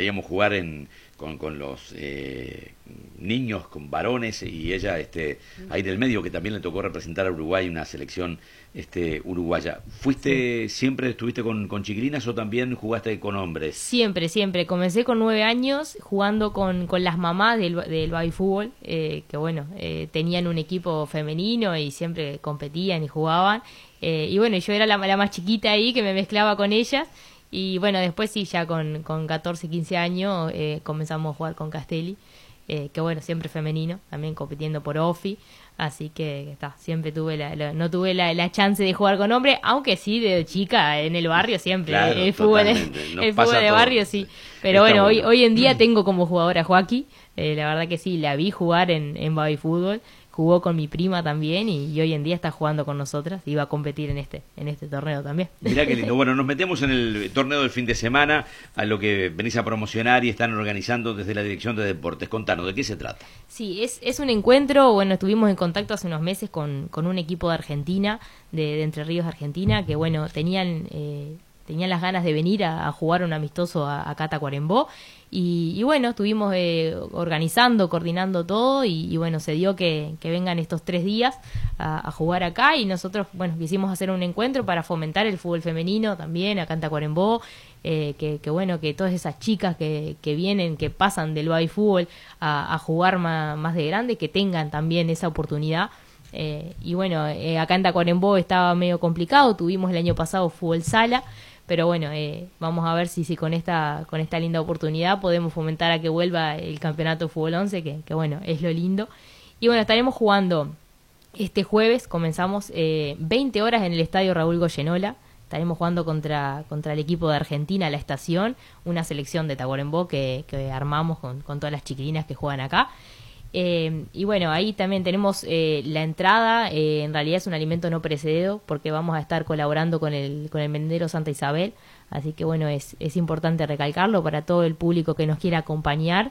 veíamos jugar con los niños, con varones, y ella ahí del medio, que también le tocó representar a Uruguay, una selección uruguaya. ¿Fuiste, siempre estuviste con chiquilinas o también jugaste con hombres? Siempre, siempre. Comencé con 9 años jugando con las mamás del baby fútbol, que bueno, tenían un equipo femenino y siempre competían y jugaban. Y bueno, yo era la más chiquita ahí, que me mezclaba con ellas. Y bueno, después sí, ya con 14, 15 años comenzamos a jugar con Castelli, que bueno, siempre femenino, también compitiendo por OFI. Así que siempre tuve no tuve la chance de jugar con hombre, aunque sí de chica en el barrio siempre, claro, el fútbol de barrio sí. Pero está bueno, hoy en día tengo como jugadora a Joaquín, la verdad que sí, la vi jugar en baby fútbol. Jugó con mi prima también y hoy en día está jugando con nosotras y va a competir en este torneo también. Mirá qué lindo. Bueno, nos metemos en el torneo del fin de semana, a lo que venís a promocionar y están organizando desde la Dirección de Deportes. Contanos, ¿de qué se trata? Sí, es un encuentro, bueno, estuvimos en contacto hace unos meses con un equipo de Argentina, de Entre Ríos, Argentina, que bueno, tenían las ganas de venir a jugar un amistoso a Tacuarembó. Y bueno, estuvimos organizando, coordinando todo y bueno, se dio que vengan estos 3 días a jugar acá y nosotros, bueno, quisimos hacer un encuentro para fomentar el fútbol femenino también acá en Tacuarembó, que bueno, que todas esas chicas que vienen, que pasan del baby fútbol a jugar más de grande, que tengan también esa oportunidad. Y bueno, acá en Tacuarembó estaba medio complicado, tuvimos el año pasado fútbol sala, pero bueno, vamos a ver si con esta linda oportunidad podemos fomentar a que vuelva el campeonato de fútbol 11, que bueno, es lo lindo. Y bueno, estaremos jugando este jueves, comenzamos 20 horas en el estadio Raúl Goyenola. Estaremos jugando contra el equipo de Argentina, La Estación, una selección de Tacuarembó que armamos con todas las chiquilinas que juegan acá. Y bueno, ahí también tenemos la entrada, en realidad es un alimento no perecedero porque vamos a estar colaborando con el merendero Santa Isabel, así que bueno, es importante recalcarlo para todo el público que nos quiera acompañar,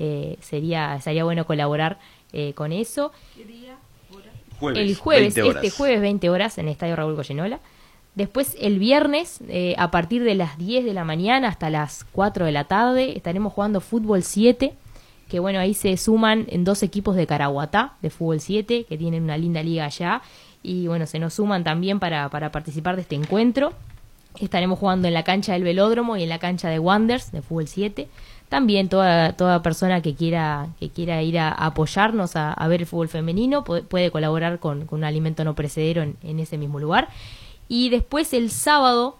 sería bueno colaborar con eso. ¿Qué día? ¿Hora? El jueves, 20 horas. este jueves 20 horas en el Estadio Raúl Goyenola. Después el viernes, a partir de las 10 de la mañana hasta las 4 de la tarde, estaremos jugando fútbol 7, que bueno, ahí se suman en 2 equipos de Caraguatá, de fútbol 7, que tienen una linda liga allá, y bueno, se nos suman también para participar de este encuentro. Estaremos jugando en la cancha del Velódromo y en la cancha de Wanderers, de fútbol 7. También toda persona que quiera ir a apoyarnos a ver el fútbol femenino puede colaborar con un alimento no perecedero en ese mismo lugar. Y después el sábado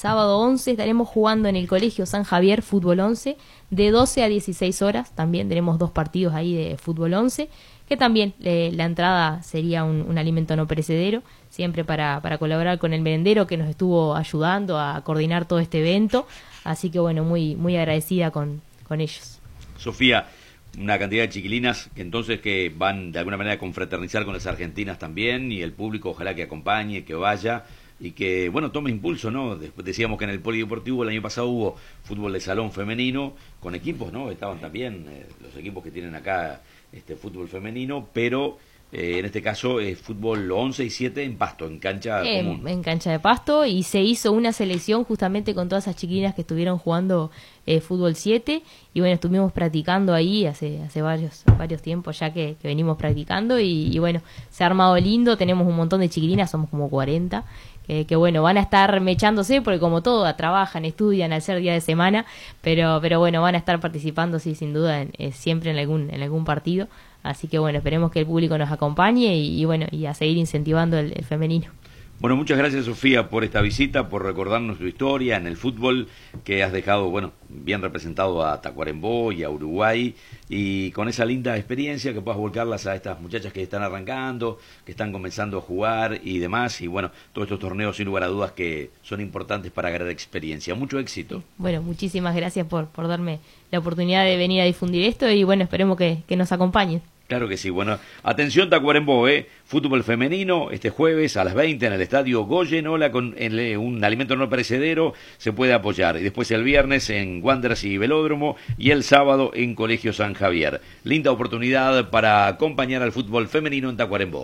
11 estaremos jugando en el Colegio San Javier fútbol 11 de 12 a 16 horas. También tenemos 2 partidos ahí de fútbol 11, que también la entrada sería un alimento no perecedero, siempre para colaborar con el merendero que nos estuvo ayudando a coordinar todo este evento. Así que bueno, muy, muy agradecida con ellos. Sofía, una cantidad de chiquilinas que van de alguna manera a confraternizar con las argentinas también, y el público ojalá que acompañe, que vaya y que, bueno, tome impulso, ¿no? Decíamos que en el polideportivo el año pasado hubo fútbol de salón femenino con equipos, ¿no? Estaban también los equipos que tienen acá fútbol femenino, pero en este caso es fútbol 11 y 7 en pasto, en cancha común. En cancha de pasto, y se hizo una selección justamente con todas esas chiquilinas que estuvieron jugando fútbol 7, y bueno, estuvimos practicando ahí hace varios tiempos ya que venimos practicando, y bueno, se ha armado lindo, tenemos un montón de chiquilinas, somos como 40, que bueno, van a estar mechándose porque como todo, trabajan, estudian al ser día de semana, pero bueno, van a estar participando, sí, sin duda, siempre en algún partido. Así que bueno, esperemos que el público nos acompañe y bueno, y a seguir incentivando el femenino. Bueno, muchas gracias, Sofía, por esta visita, por recordarnos tu historia en el fútbol, que has dejado, bueno, bien representado a Tacuarembó y a Uruguay, y con esa linda experiencia que puedas volcarlas a estas muchachas que están arrancando, que están comenzando a jugar y demás, y bueno, todos estos torneos sin lugar a dudas que son importantes para ganar experiencia. Mucho éxito. Bueno, muchísimas gracias por darme la oportunidad de venir a difundir esto, y bueno, esperemos que nos acompañen. Claro que sí. Bueno, atención Tacuarembó, fútbol femenino este jueves a las 20 en el estadio Goyenola con un alimento no perecedero, se puede apoyar. Y después el viernes en Wanderers y Velódromo, y el sábado en Colegio San Javier. Linda oportunidad para acompañar al fútbol femenino en Tacuarembó.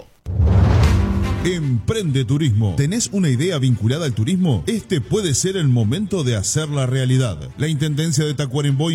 Emprende Turismo. ¿Tenés una idea vinculada al turismo? Este puede ser el momento de hacerla realidad. La Intendencia de Tacuarembó